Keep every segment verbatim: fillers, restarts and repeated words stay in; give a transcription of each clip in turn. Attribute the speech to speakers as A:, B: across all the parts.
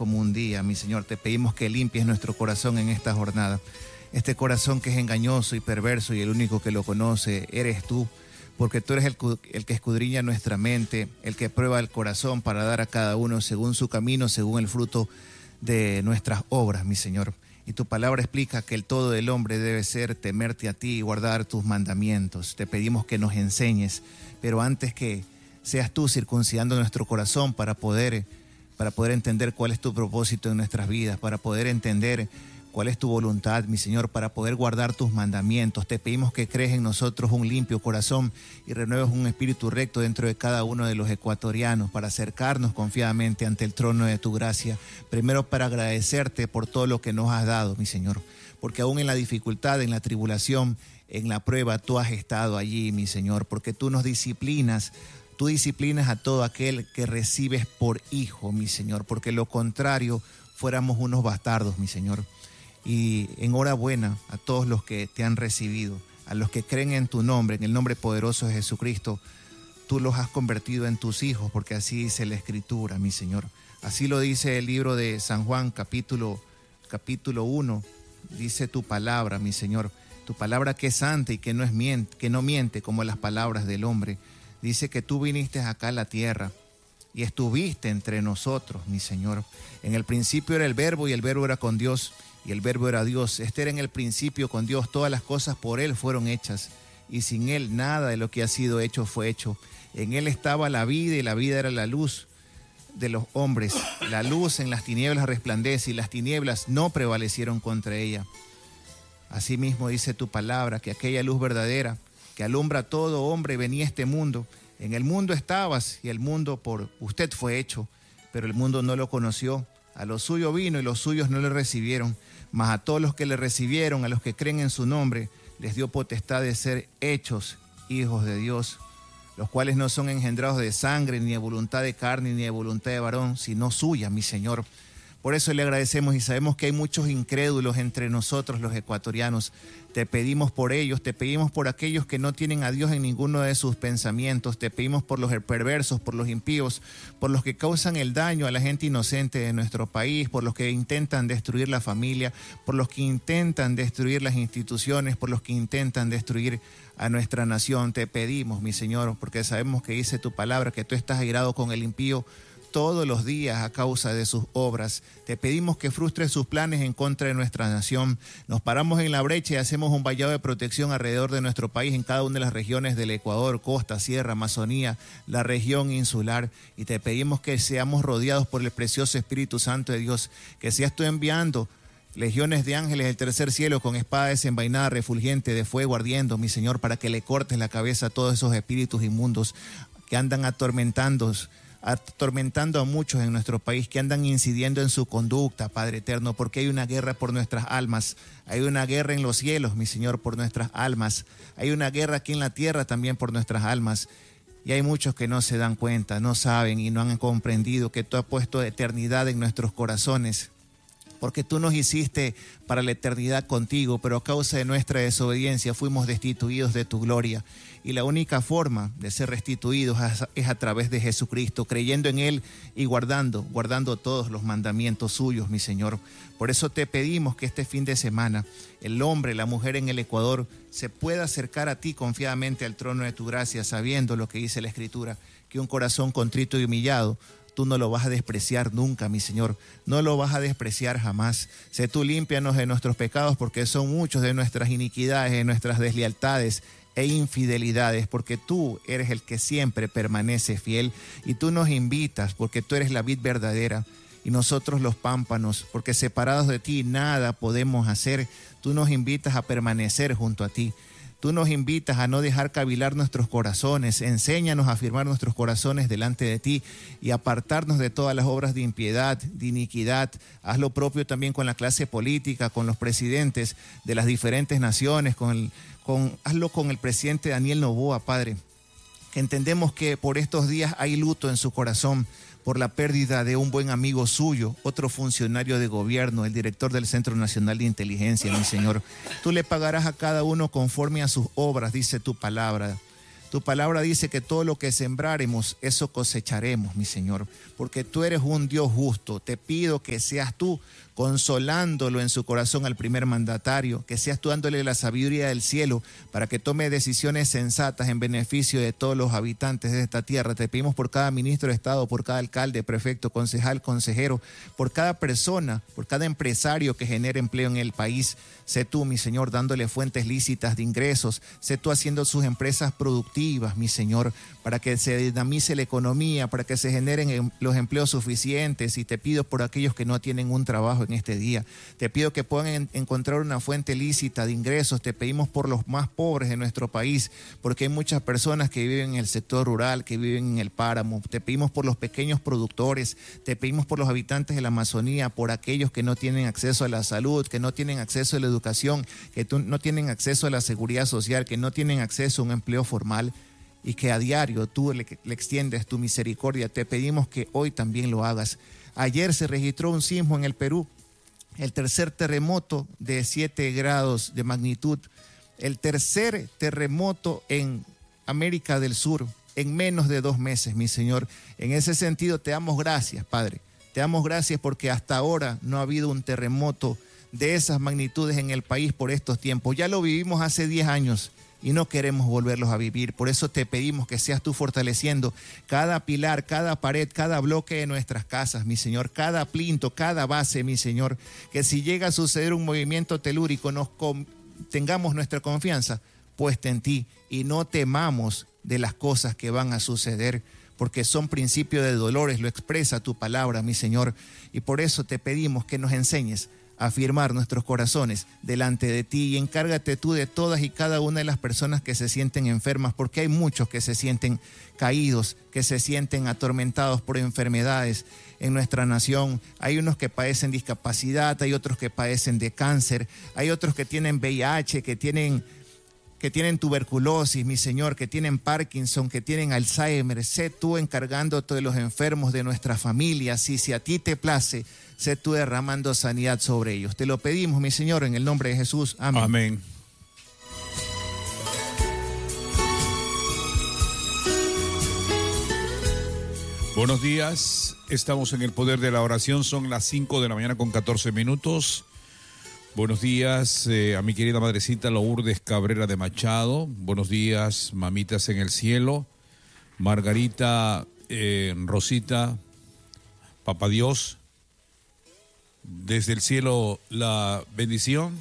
A: como un día, mi Señor. Te pedimos que limpies nuestro corazón en esta jornada. Este corazón que es engañoso y perverso y el único que lo conoce eres tú, porque tú eres el, el que escudriña nuestra mente, el que prueba el corazón para dar a cada uno según su camino, según el fruto de nuestras obras, mi Señor. Y tu palabra explica que el todo del hombre debe ser temerte a ti y guardar tus mandamientos. Te pedimos que nos enseñes, pero antes que seas tú circuncidando nuestro corazón para poder, para poder entender cuál es tu propósito en nuestras vidas, para poder entender cuál es tu voluntad, mi Señor, para poder guardar tus mandamientos. Te pedimos que crees en nosotros un limpio corazón y renueves un espíritu recto dentro de cada uno de los ecuatorianos para acercarnos confiadamente ante el trono de tu gracia. Primero para agradecerte por todo lo que nos has dado, mi Señor, porque aún en la dificultad, en la tribulación, en la prueba, tú has estado allí, mi Señor, porque tú nos disciplinas. Tú disciplinas a todo aquel que recibes por hijo, mi Señor, porque lo contrario fuéramos unos bastardos, mi Señor. Y enhorabuena a todos los que te han recibido, a los que creen en tu nombre, en el nombre poderoso de Jesucristo. Tú los has convertido en tus hijos, porque así dice la Escritura, mi Señor. Así lo dice el libro de San Juan, capítulo, capítulo uno. Dice tu palabra, mi Señor, tu palabra que es santa y que no, es miente, que no miente como las palabras del hombre. Dice que tú viniste acá a la tierra y estuviste entre nosotros, mi Señor. En el principio era el Verbo y el Verbo era con Dios. Y el Verbo era Dios. Este era en el principio con Dios. Todas las cosas por Él fueron hechas. Y sin Él nada de lo que ha sido hecho fue hecho. En Él estaba la vida y la vida era la luz de los hombres. La luz en las tinieblas resplandece y las tinieblas no prevalecieron contra ella. Asimismo dice tu palabra que aquella luz verdadera que alumbra a todo hombre venía a este mundo. En el mundo estabas y el mundo por usted fue hecho, pero el mundo no lo conoció. A lo suyo vino y los suyos no le recibieron, mas a todos los que le recibieron, a los que creen en su nombre, les dio potestad de ser hechos hijos de Dios, los cuales no son engendrados de sangre, ni de voluntad de carne, ni de voluntad de varón, sino suya, mi Señor. Por eso le agradecemos y sabemos que hay muchos incrédulos entre nosotros los ecuatorianos. Te pedimos por ellos, te pedimos por aquellos que no tienen a Dios en ninguno de sus pensamientos, te pedimos por los perversos, por los impíos, por los que causan el daño a la gente inocente de nuestro país, por los que intentan destruir la familia, por los que intentan destruir las instituciones, por los que intentan destruir a nuestra nación. Te pedimos, mi Señor, porque sabemos que dice tu palabra que tú estás airado con el impío todos los días a causa de sus obras. Te pedimos que frustres sus planes en contra de nuestra nación. Nos paramos en la brecha y hacemos un vallado de protección alrededor de nuestro país en cada una de las regiones del Ecuador, costa, sierra, Amazonía, la región insular. Y te pedimos que seamos rodeados por el precioso Espíritu Santo de Dios, que seas tú enviando legiones de ángeles del tercer cielo con espada desenvainada, refulgente de fuego ardiendo, mi Señor, para que le cortes la cabeza a todos esos espíritus inmundos que andan atormentando atormentando a muchos en nuestro país, que andan incidiendo en su conducta, Padre eterno, porque hay una guerra por nuestras almas, hay una guerra en los cielos, mi Señor, por nuestras almas, hay una guerra aquí en la tierra también por nuestras almas, y hay muchos que no se dan cuenta, no saben y no han comprendido que tú has puesto eternidad en nuestros corazones, porque tú nos hiciste para la eternidad contigo, pero a causa de nuestra desobediencia fuimos destituidos de tu gloria. Y la única forma de ser restituidos es a través de Jesucristo, creyendo en Él y guardando, guardando todos los mandamientos suyos, mi Señor. Por eso te pedimos que este fin de semana el hombre, la mujer en el Ecuador se pueda acercar a ti confiadamente al trono de tu gracia, sabiendo lo que dice la Escritura, que un corazón contrito y humillado tú no lo vas a despreciar nunca, mi Señor. No lo vas a despreciar jamás. Sé tú límpianos de nuestros pecados, porque son muchos de nuestras iniquidades, de nuestras deslealtades e infidelidades, porque tú eres el que siempre permanece fiel y tú nos invitas porque tú eres la vid verdadera y nosotros los pámpanos, porque separados de ti nada podemos hacer. Tú nos invitas a permanecer junto a ti. Tú nos invitas a no dejar cavilar nuestros corazones. Enséñanos a firmar nuestros corazones delante de ti y apartarnos de todas las obras de impiedad, de iniquidad. Haz lo propio también con la clase política, con los presidentes de las diferentes naciones, con el, con, hazlo con el presidente Daniel Noboa, Padre, que entendemos que por estos días hay luto en su corazón por la pérdida de un buen amigo suyo, otro funcionario de gobierno, el director del Centro Nacional de Inteligencia, mi Señor. Tú le pagarás a cada uno conforme a sus obras, dice tu palabra. Tu palabra dice que todo lo que sembraremos, eso cosecharemos, mi Señor, porque tú eres un Dios justo. Te pido que seas tú consolándolo en su corazón al primer mandatario, que seas tú dándole la sabiduría del cielo para que tome decisiones sensatas en beneficio de todos los habitantes de esta tierra. Te pedimos por cada ministro de Estado, por cada alcalde, prefecto, concejal, consejero, por cada persona, por cada empresario que genere empleo en el país. Sé tú, mi Señor, dándole fuentes lícitas de ingresos. Sé tú haciendo sus empresas productivas, mi Señor, para que se dinamice la economía, para que se generen los empleos suficientes. Y te pido por aquellos que no tienen un trabajo en este día. Te pido que puedan encontrar una fuente lícita de ingresos. Te pedimos por los más pobres de nuestro país, porque hay muchas personas que viven en el sector rural, que viven en el páramo. Te pedimos por los pequeños productores. Te pedimos por los habitantes de la Amazonía, por aquellos que no tienen acceso a la salud, que no tienen acceso a la educación, que no tienen acceso a la seguridad social, que no tienen acceso a un empleo formal, y que a diario tú le, le extiendes tu misericordia. Te pedimos que hoy también lo hagas. Ayer se registró un sismo en el Perú, el tercer terremoto de siete grados de magnitud, el tercer terremoto en América del Sur en menos de dos meses, mi Señor. En ese sentido te damos gracias, Padre. Te damos gracias porque hasta ahora no ha habido un terremoto de esas magnitudes en el país por estos tiempos. Ya lo vivimos hace diez años y no queremos volverlos a vivir. Por eso te pedimos que seas tú fortaleciendo cada pilar, cada pared, cada bloque de nuestras casas, mi Señor, cada plinto, cada base, mi Señor, que si llega a suceder un movimiento telúrico, nos con, tengamos nuestra confianza puesta en ti y no temamos de las cosas que van a suceder, porque son principios de dolores, lo expresa tu palabra, mi Señor, y por eso te pedimos que nos enseñes a afirmar nuestros corazones delante de ti, y encárgate tú de todas y cada una de las personas que se sienten enfermas, porque hay muchos que se sienten caídos, que se sienten atormentados por enfermedades en nuestra nación. Hay unos que padecen discapacidad, hay otros que padecen de cáncer, hay otros que tienen V I H, que tienen que tienen tuberculosis, mi Señor, que tienen Parkinson, que tienen Alzheimer. Sé tú encargándote de los enfermos de nuestra familia. Si, si a ti te place, sé tú derramando sanidad sobre ellos. Te lo pedimos, mi Señor, en el nombre de Jesús. Amén.
B: Amén. Buenos días, estamos en el poder de la oración, son las cinco de la mañana con catorce minutos. Buenos días eh, a mi querida madrecita Lourdes Cabrera de Machado. Buenos días, mamitas en el cielo. Margarita, eh, Rosita, Papá Dios. Desde el cielo la bendición.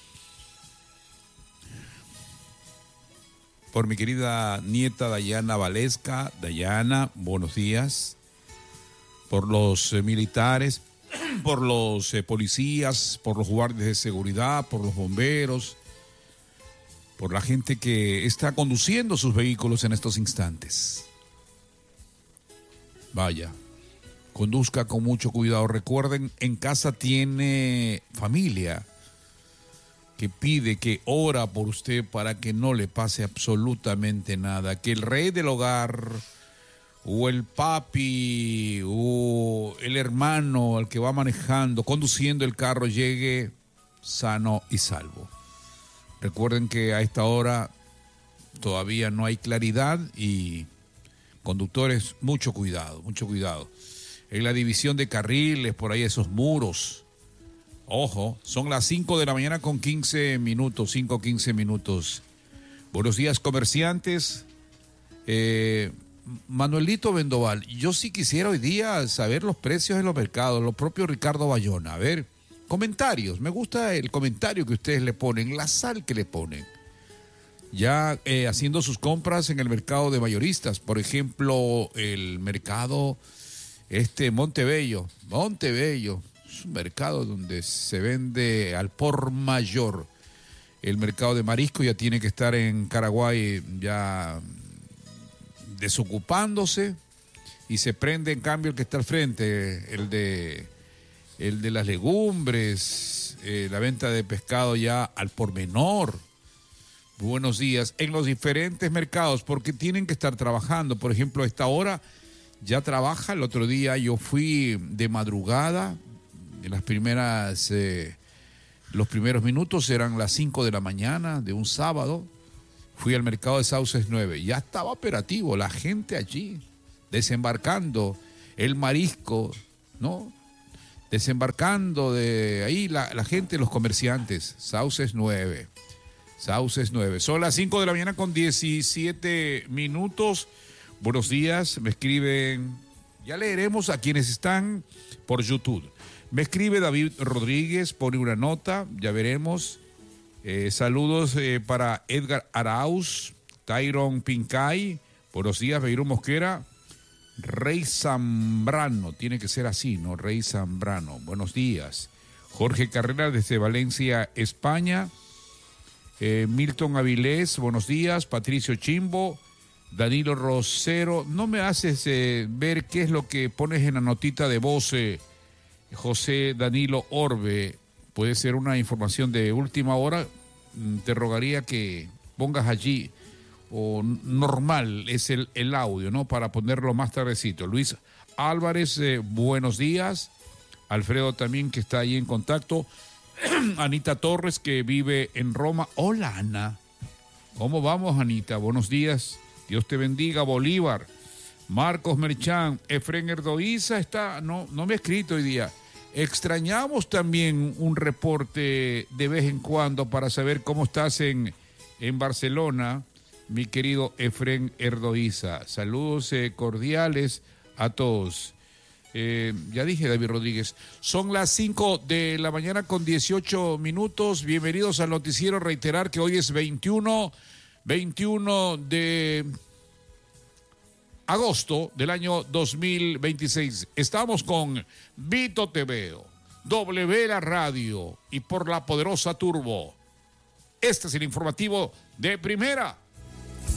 B: Por mi querida nieta Dayana Valesca. Dayana, buenos días. Por los eh, militares. Por los eh, policías, por los guardias de seguridad, por los bomberos, por la gente que está conduciendo sus vehículos en estos instantes. Vaya, conduzca con mucho cuidado. Recuerden, en casa tiene familia que pide, que ora por usted para que no le pase absolutamente nada, que el rey del hogar o el papi, o el hermano al que va manejando, conduciendo el carro, llegue sano y salvo. Recuerden que a esta hora todavía no hay claridad y conductores, mucho cuidado, mucho cuidado. En la división de carriles, por ahí esos muros. Ojo, son las cinco de la mañana con quince minutos, cinco, quince minutos. Buenos días, comerciantes. Eh... Manuelito Vendoval, yo sí quisiera hoy día saber los precios en los mercados, lo propio Ricardo Bayona. A ver, comentarios, me gusta el comentario que ustedes le ponen, la sal que le ponen. Ya eh, haciendo sus compras en el mercado de mayoristas, por ejemplo, el mercado este Montebello, Montebello, es un mercado donde se vende al por mayor. El mercado de marisco ya tiene que estar en Caraguay ya desocupándose, y se prende en cambio el que está al frente, el de el de las legumbres, eh, la venta de pescado ya al por menor. Buenos días, en los diferentes mercados, porque tienen que estar trabajando. Por ejemplo, a esta hora ya trabaja. El otro día yo fui de madrugada, en las primeras eh, los primeros minutos eran las cinco de la mañana de un sábado, Fui al mercado de Sauces nueve. Ya estaba operativo, la gente allí, desembarcando el marisco, ¿no? Desembarcando de ahí la, la gente, los comerciantes. Sauces nueve. Sauces nueve. Son las cinco de la mañana con diecisiete minutos. Buenos días, me escriben, ya leeremos a quienes están por YouTube. Me escribe David Rodríguez, pone una nota, ya veremos. Eh, saludos eh, para Edgar Arauz, Tyron Pincay, buenos días, Beirut Mosquera. Rey Zambrano, tiene que ser así, ¿no? Rey Zambrano, buenos días. Jorge Carrera desde Valencia, España. Eh, Milton Avilés, buenos días. Patricio Chimbo, Danilo Rosero. No me haces eh, ver qué es lo que pones en la notita de voz, eh, José Danilo Orbe. Puede ser una información de última hora. Te rogaría que pongas allí, o normal es el, el audio, ¿no? Para ponerlo más tardecito. Luis Álvarez, eh, buenos días. Alfredo también, que está ahí en contacto. Anita Torres, que vive en Roma. Hola, Ana. ¿Cómo vamos, Anita? Buenos días. Dios te bendiga. Bolívar. Marcos Merchán. Efren Erdoiza está... No, no me ha escrito hoy día. Extrañamos también un reporte de vez en cuando para saber cómo estás en, en Barcelona, mi querido Efren Erdoiza. Saludos eh, cordiales a todos. Eh, ya dije, David Rodríguez. Son las cinco de la mañana con dieciocho minutos. Bienvenidos al noticiero. Reiterar que hoy es veintiuno, veintiuno de agosto del año dos mil veintiséis. Estamos con Vito T V, W La Radio y por la poderosa Turbo. Este es el informativo de Primera.